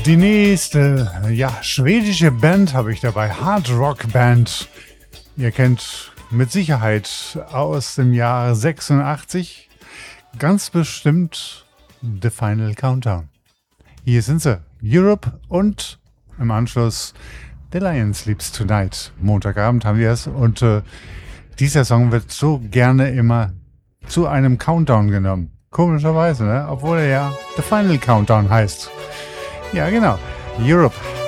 Die nächste, schwedische Band habe ich dabei. Hard Rock Band. Ihr kennt mit Sicherheit aus dem Jahr 86 ganz bestimmt The Final Countdown. Hier sind sie, Europe, und im Anschluss The Lion Sleeps Tonight. Montagabend haben wir es, und dieser Song wird so gerne immer zu einem Countdown genommen. Komischerweise, ne? Obwohl er ja The Final Countdown heißt. Ja, genau. Europe.